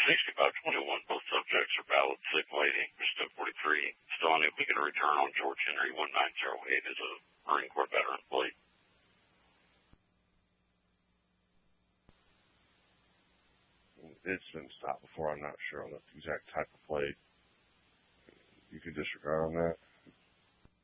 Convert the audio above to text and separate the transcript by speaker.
Speaker 1: 6521, both subjects are valid. Safe waiting. Mr. 43, still unable to get a return on George Henry 1908 as a Marine Corps veteran plate.
Speaker 2: It's been stopped before. I'm not sure on the exact type of plate. You can disregard on that.